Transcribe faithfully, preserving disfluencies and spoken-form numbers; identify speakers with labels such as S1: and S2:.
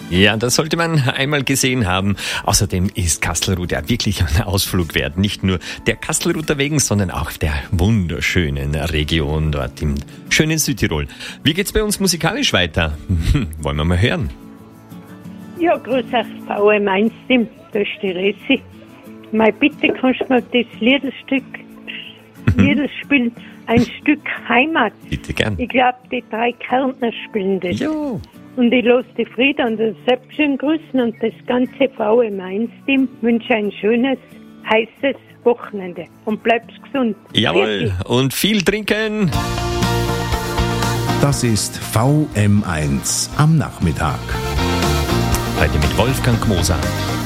S1: Ja, das sollte man einmal gesehen haben. Außerdem ist Kastelruth ja wirklich ein Ausflug wert. Nicht nur der Kastelruther wegen, sondern auch der wunderschönen Region dort im schönen Südtirol. Wie geht's bei uns musikalisch weiter? Wollen wir mal hören?
S2: Ja, grüß euch, V M eins Team, da ist die Resi. Mal bitte kannst du mir das Liederstück, Lieder spielen, ein Stück Heimat.
S1: Bitte gern.
S2: Ich glaube, die drei Kärntner spielen das.
S1: Jo.
S2: Und ich lasse die Frieda und den Sepp schön grüßen und das ganze V M eins Team wünsche ein schönes, heißes Wochenende. Und bleib's gesund.
S1: Jawohl, und viel trinken.
S3: Das ist V M eins am Nachmittag.
S1: Heute mit Wolfgang Moser.